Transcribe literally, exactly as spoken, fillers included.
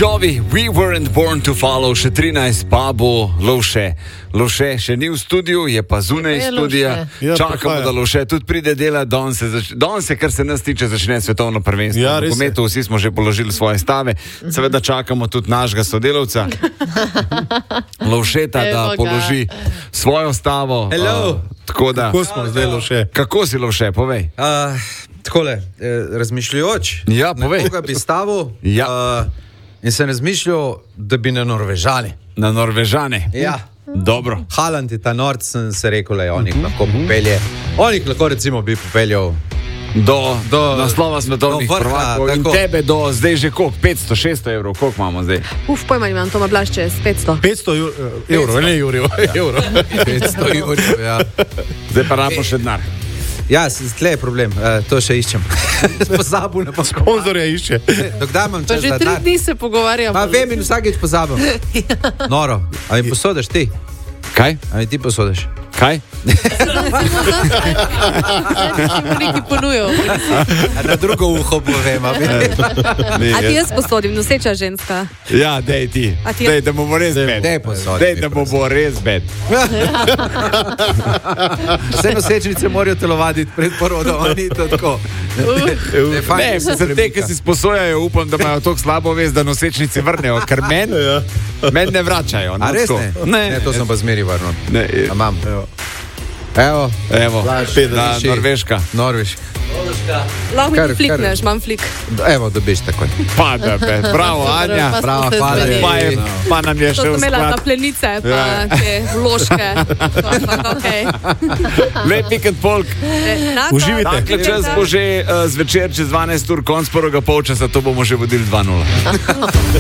Jovi, We Weren't Born to Follow, še trinajst pa bo Lovše. Lovše še ni v studiu, je pa zunaj Je studija. Ja, Čakamo, prihaja. da Lovše tudi pride dela. Danes se, zač- danes se, kar se nas tiče, začne svetovno prvenstvo. Ja, V res je. nogometu vsi smo že položili svoje stave. Seveda čakamo tudi našega sodelavca, Lovšeta, da Evo ga. položi svojo stavo. Hello. Uh, tako da, Kako smo zdaj Lovše? kako si Lovše, povej. Uh, takole, eh, razmišljajoč, Ja, povej. na koga bi stavil Ja. uh, in sem razmišljal, da bi na Norvežani. Na Norvežane. Ja. Dobro. Haaland je ta nord, sem se rekel, da on jih lahko popelje. On jih lahko recimo bi popeljal. Do, do Do- naslova svetovnih do vrha, prvakov in tako. tebe do zdaj že koliko? petsto, šeststo evrov, koliko imamo zdaj? Uf, pojma imam, Toma Blašče, s petsto. petsto ju- eh, evrov, ne jurjev, evrov. petsto jurjev, ja. Zdaj pa rabimo še denar. Ja, tle je problem, uh, to še iščem. Pozabil na poskon. Sponzorja išče. Dokdaj imam Pa čas že za tri denar? dni se pogovarjamo. Pa vem in vsakeč pozabim. Noro, a mi posodeš ti? Kaj? A mi ti posodeš? Kaj? Veliki ponujo. Na drugo uho povem, a Ne, A ti jaz posodim, noseča ženska. Ja, dej ti. A ti Dej, jaz- da bomo res bed. Dej posodi. Dej, da bomo res bed. Vse nosečnice morajo telovaditi pred porodom, a ni to tako. Ne, fajn, Ne, da se za te, premika. ki si sposojajo, upam, da imajo toliko slabo vest, da nosečnici vrnejo, ker meni men ne vračajo. no, A res tako. ne? Ne, Ne, to sem pa zmeri vrnil. Ne, A imam. Evo, Evo, Blaž, na piši. Norveška. Norveška. Lahko mi Kar- ti flikneš, imam flik. Evo, dobiš takoj. Pa, da, bed. Bravo, Anja. Pa smo bravo, se hvala zmenili. lepa. Pa, je, pa nam je To še so v imela ta sklad. plenice, pa Ja. te vložke. To, ampak okej. Lep vikend polk. Enako. Uživajte. Takle čas bo že uh, zvečer čez dvanajst ur, konc prvega polčasa, to bomo že vodili dva nula.